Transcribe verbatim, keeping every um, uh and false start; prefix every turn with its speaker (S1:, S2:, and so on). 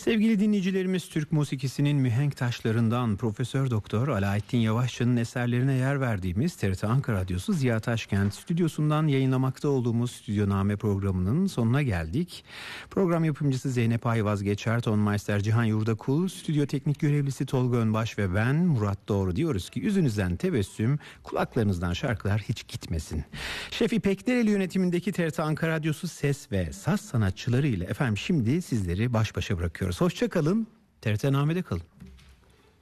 S1: Sevgili dinleyicilerimiz, Türk musikisinin mihenk taşlarından Profesör Doktor Alaaddin Yavaşçı'nın eserlerine yer verdiğimiz T R T Ankara Radyosu Ziya Taşkent stüdyosundan yayınlamakta olduğumuz Stüdyoname programının sonuna geldik. Program yapımcısı Zeynep Ayvaz Geçer, tonmeister Cihan Yurdakul, stüdyo teknik görevlisi Tolga Önbaş ve ben Murat Doğru diyoruz ki yüzünüzden tebessüm, kulaklarınızdan şarkılar hiç gitmesin. Şef İpek Dereli yönetimindeki T R T Ankara Radyosu ses ve saz sanatçıları ile efendim şimdi sizleri baş başa bırakıyoruz. Hoşça kalın, T R T Name'de kalın.